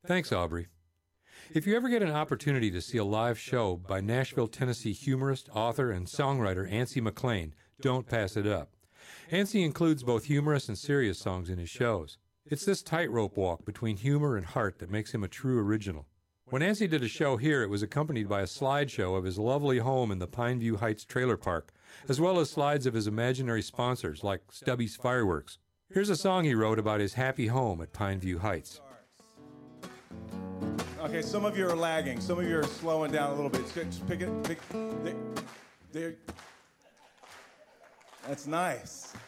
Thanks, Aubrey. If you ever get an opportunity to see a live show by Nashville, Tennessee humorist, author, and songwriter Antsy McLean, don't pass it up. Antsy includes both humorous and serious songs in his shows. It's this tightrope walk between humor and heart that makes him a true original. When Antsy did a show here, it was accompanied by a slideshow of his lovely home in the Pineview Heights trailer park, as well as slides of his imaginary sponsors like Stubby's Fireworks. Here's a song he wrote about his happy home at Pineview Heights. Okay, some of you are lagging. Some of you are slowing down a little bit. Just pick it. There. That's nice.